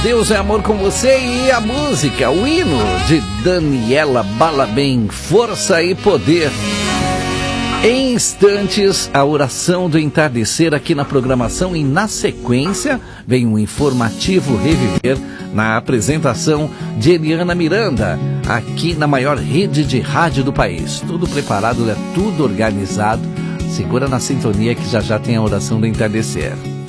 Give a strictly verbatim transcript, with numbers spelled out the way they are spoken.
Deus é amor com você e a música, o hino de Daniela Balabem, Força e Poder. Em instantes, a oração do entardecer aqui na programação e na sequência vem um informativo Reviver na apresentação de Eliana Miranda, aqui na maior rede de rádio do país. Tudo preparado, é tudo organizado. Segura na sintonia que já já tem a oração do entardecer.